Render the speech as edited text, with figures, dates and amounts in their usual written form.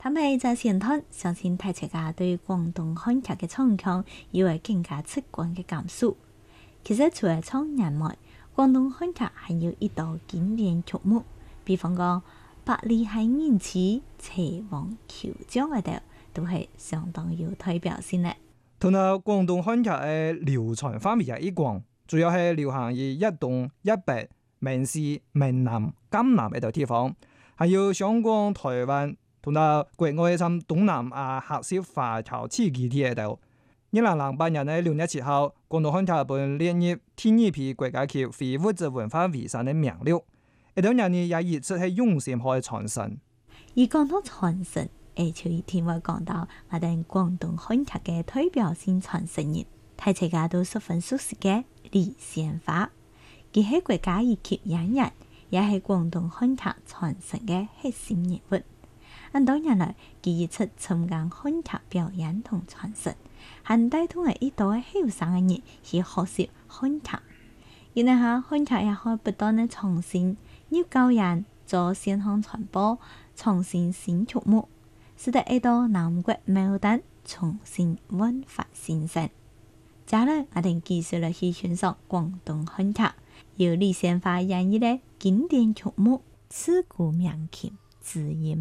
他們在前段相信大家對廣東漢劇嘅唱腔有會更加直觀嘅感受。其實除了唱人外，廣東漢劇還有一道經典曲目，比方講《百里係人痴》《齊王求將》嗰度，都係相當有代表性嘅。 同埋廣東漢劇嘅流傳範圍一廣，主要係流行於一東一北、閩西、閩南、江南呢度地方，還有香港、台灣。同埋國外參東南亞客家華僑自治區喺度，2008年嘅6月7號，廣東漢劇本列入第二批國家級非物質文化遺產嘅名錄。當年呢也一直係用心去傳承。 而講到傳承，就一定會講到我哋廣東漢劇嘅代表性傳承人，大家都十分熟悉嘅李仙花，佢係國家一級演員，也係廣東漢劇傳承嘅核心人物。多年來，佢一直參加漢劇表演同傳承，還帶動了一代後生嘅人去學習漢劇。然後下漢劇也可以不斷的創新，要教人做線上傳播，創新新曲目，使得一道南國牡丹重新煥發新生。接下來我哋繼續來去欣賞廣東漢劇，由李仙花演繹的經典曲目《自古明琴自然》。